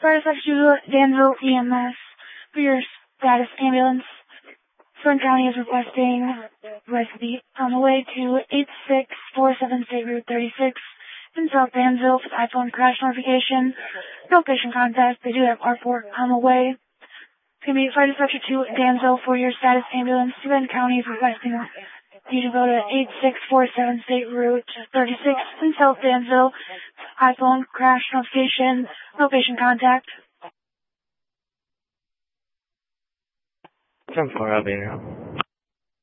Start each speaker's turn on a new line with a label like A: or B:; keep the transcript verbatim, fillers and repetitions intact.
A: Fire Section Danville E M S for your status ambulance. Flint County is requesting rescue on the way to eight six four seven State Route thirty-six in South Danville for the iPhone crash notification. No patient contact. They do have R four on the way. It's going to be Fire Section two Danville for your status ambulance. Flint County is requesting you to go to eight six four seven State Route thirty-six in South Danville. iPhone crash notification. No patient contact.
B: ten four, I'll be here.